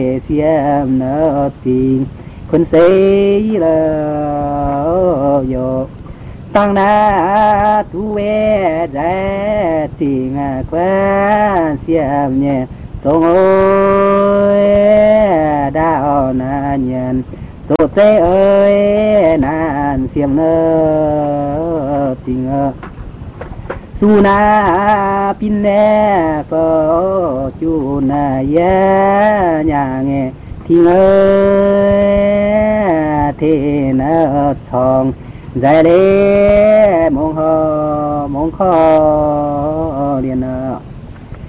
xiêm nợ tình quân xây lỡ yo tăng na tu về giải tình quan xiêm nhẹ tông ơi đạo na nhân tổ tế ơi nan xiêm nợ tình su na pin nè phở chu na ya nhà nghe thì ơi thế nợ thong giải lệ mong ho mong kho liền nợ